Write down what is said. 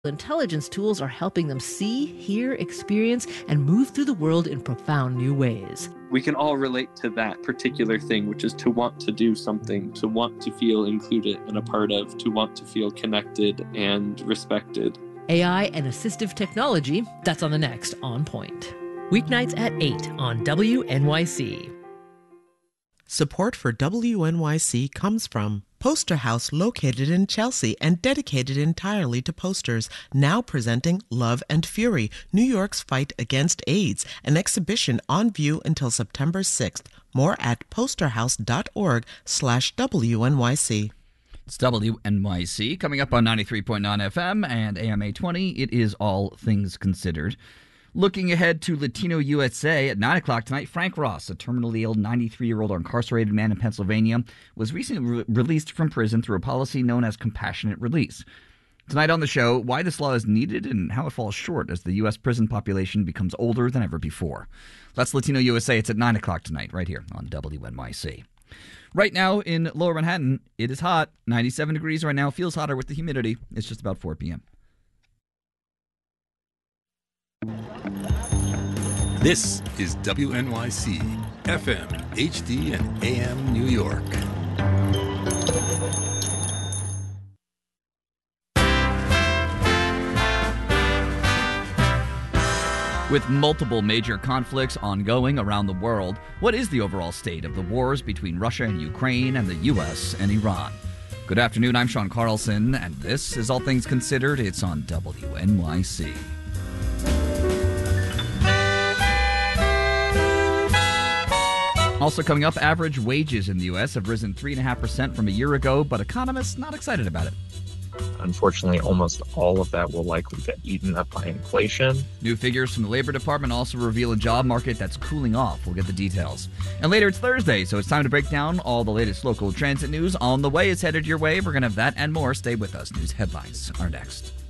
Intelligence tools are helping them see, hear, experience, and move through the world in profound new ways. We can all relate to that particular thing, which is to want to do something, to want to feel included and a part of, to want to feel connected and respected. AI and assistive technology, that's on the next On Point. Weeknights at 8 on WNYC. Support for WNYC comes from Poster House, located in Chelsea and dedicated entirely to posters, now presenting Love and Fury, New York's Fight Against AIDS, an exhibition on view until September 6th. More at posterhouse.org/WNYC. It's WNYC, coming up on 93.9 FM and AM 820. It is All Things Considered. Looking ahead to Latino USA at 9 o'clock tonight, Frank Ross, a terminally ill 93-year-old incarcerated man in Pennsylvania, was recently released from prison through a policy known as compassionate release. Tonight on the show, why this law is needed and how it falls short as the U.S. prison population becomes older than ever before. That's Latino USA. It's at 9 o'clock tonight, right here on WNYC. Right now in Lower Manhattan, it is hot. 97 degrees right now. Feels hotter with the humidity. It's just about 4 p.m. This is WNYC, FM, HD, and AM New York. With multiple major conflicts ongoing around the world, what is the overall state of the wars between Russia and Ukraine and the U.S. and Iran? Good afternoon, I'm Sean Carlson, and this is All Things Considered. It's on WNYC. Also coming up, average wages in the U.S. have risen 3.5% from a year ago, but economists not excited about it. Unfortunately, almost all of that will likely get eaten up by inflation. New figures from the Labor Department also reveal a job market that's cooling off. We'll get the details. And later it's Thursday, so it's time to break down all the latest local transit news. On the Way is headed your way. We're going to have that and more. Stay with us. News headlines are next.